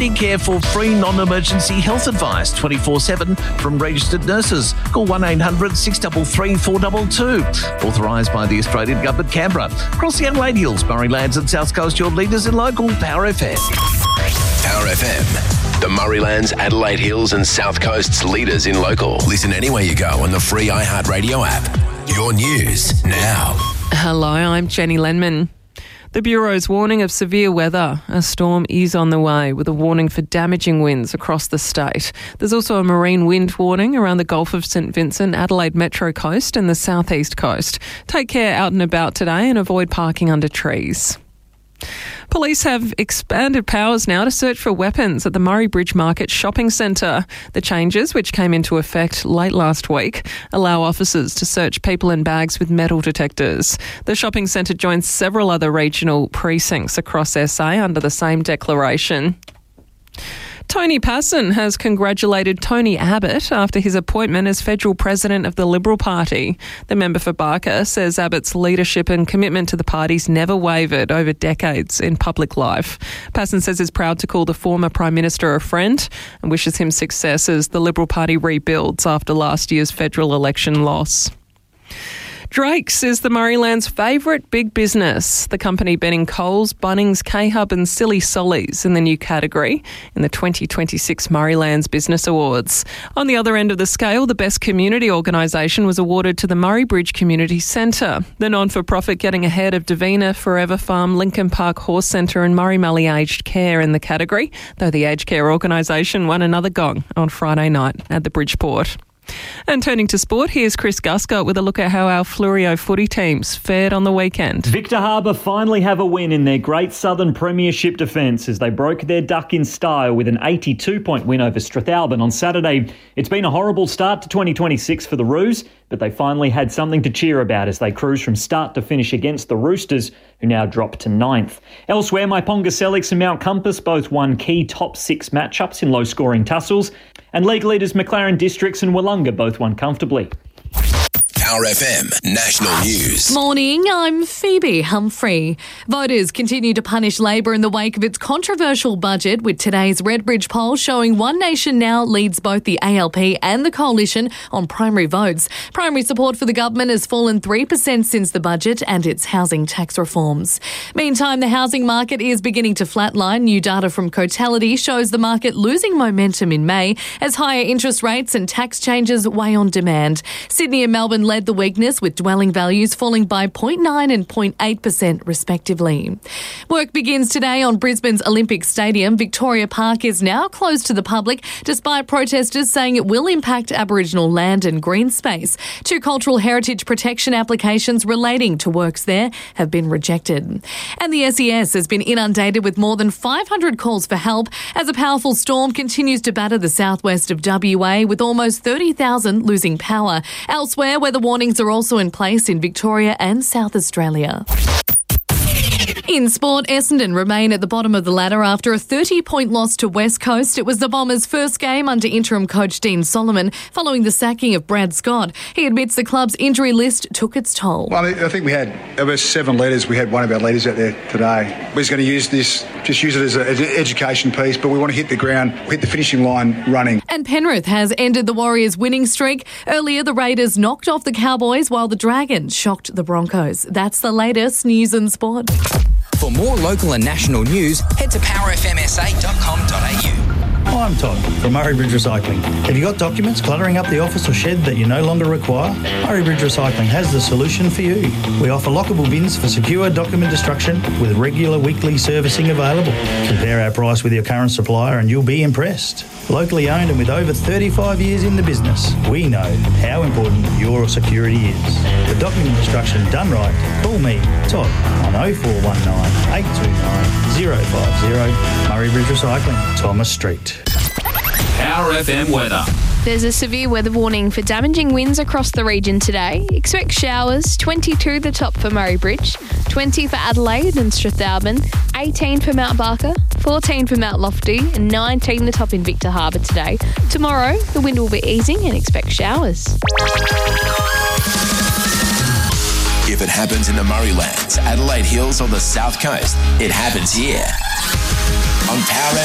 Care for free non-emergency health advice 24/7 from registered nurses. Call 1800 633 422. Authorised by the Australian Government, Canberra. Across the Adelaide Hills, Murray Lands and South Coast, your leaders in local Power FM. Power FM. The Murraylands, Adelaide Hills and South Coast's leaders in local. Listen anywhere you go on the free iHeartRadio app. Your news now. Hello, I'm Jenny Lenman. The Bureau's warning of severe weather. A storm is on the way with a warning for damaging winds across the state. There's also a marine wind warning around the Gulf of St Vincent, Adelaide Metro Coast and the southeast coast. Take care out and about today and avoid parking under trees. Police have expanded powers now to search for weapons at the Murray Bridge Market Shopping Centre. The changes, which came into effect late last week, allow officers to search people and bags with metal detectors. The shopping centre joins several other regional precincts across SA under the same declaration. Tony Passon has congratulated Tony Abbott after his appointment as federal president of the Liberal Party. The member for Barker says Abbott's leadership and commitment to the party's never wavered over decades in public life. Passon says he's proud to call the former Prime Minister a friend and wishes him success as the Liberal Party rebuilds after last year's federal election loss. Drake's is the Murrayland's favourite big business. The company betting Coles, Bunnings, K-Hub and Silly Sollies in the new category in the 2026 Murraylands Business Awards. On the other end of the scale, the best community organisation was awarded to the Murray Bridge Community Centre. The non-for-profit getting ahead of Davina, Forever Farm, Lincoln Park Horse Centre and Murray Mallee Aged Care in the category, though the aged care organisation won another gong on Friday night at the Bridgeport. And turning to sport, here's Chris Guscott with a look at how our Fluorio footy teams fared on the weekend. Victor Harbor finally have a win in their Great Southern Premiership defence as they broke their duck in style with an 82-point win over Strathalbyn on Saturday. It's been a horrible start to 2026 for the Roos, but they finally had something to cheer about as they cruise from start to finish against the Roosters, who now drop to 9th. Elsewhere, Maiponga Selix and Mount Compass both won key top 6 matchups in low-scoring tussles, and league leaders McLaren Districts and Wollonga both won comfortably. Power FM National News. Morning, I'm Phoebe Humphrey. Voters continue to punish Labor in the wake of its controversial budget, with today's Redbridge poll showing One Nation now leads both the ALP and the Coalition on primary votes. Primary support for the government has fallen 3% since the budget and its housing tax reforms. Meantime, the housing market is beginning to flatline. New data from Cotality shows the market losing momentum in May as higher interest rates and tax changes weigh on demand. Sydney and Melbourne led the weakness, with dwelling values falling by 0.9% and 0.8% respectively. Work begins today on Brisbane's Olympic Stadium. Victoria Park is now closed to the public, despite protesters saying it will impact Aboriginal land and green space. 2 cultural heritage protection applications relating to works there have been rejected. And the SES has been inundated with more than 500 calls for help as a powerful storm continues to batter the southwest of WA, with almost 30,000 losing power. Elsewhere, where the warnings are also in place in Victoria and South Australia. In sport, Essendon remain at the bottom of the ladder after a 30-point loss to West Coast. It was the Bombers' first game under interim coach Dean Solomon following the sacking of Brad Scott. He admits the club's injury list took its toll. Well, I think we had over 7 leaders. We had one of our leaders out there today. We're just going to use this, just use it as an education piece, but we want to hit the ground, hit the finishing line running. And Penrith has ended the Warriors' winning streak. Earlier, the Raiders knocked off the Cowboys while the Dragons shocked the Broncos. That's the latest news and sport. For more local and national news, head to powerfmsa.com.au. I'm Todd from Murray Bridge Recycling. Have you got documents cluttering up the office or shed that you no longer require? Murray Bridge Recycling has the solution for you. We offer lockable bins for secure document destruction with regular weekly servicing available. Compare our price with your current supplier and you'll be impressed. Locally owned and with over 35 years in the business, we know how important your security is. For document destruction done right, call me, Todd, on 0419 829 050, Murray Bridge Recycling, Thomas Street. Power FM weather. There's a severe weather warning for damaging winds across the region today. Expect showers, 22 the top for Murray Bridge, 20 for Adelaide and Strathalbyn, 18 for Mount Barker, 14 for Mount Lofty and 19 the top in Victor Harbor today. Tomorrow, the wind will be easing and expect showers. If it happens in the Murraylands, Adelaide Hills or the South Coast, it happens here on Power